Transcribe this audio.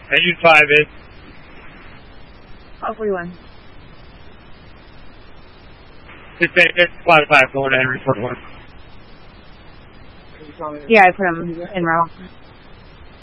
And you 5 is? 41. It's 5 going to Henry Ford Worth. Yeah, I put him in row.